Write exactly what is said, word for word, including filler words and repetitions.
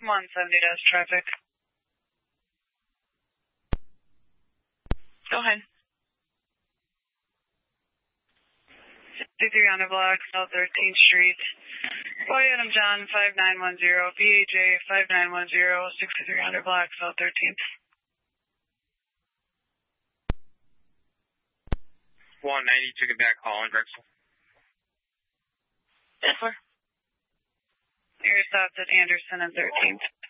one seventy dash traffic. Go ahead. sixty-three hundred block, South thirteenth Street. Boy Adam John, five nine one zero, B H A five nine one zero, sixty-three hundred block, South thirteenth. one ninety, took it back, call in, Drexel. Yes, sir. You're stopped at Anderson and thirteenth.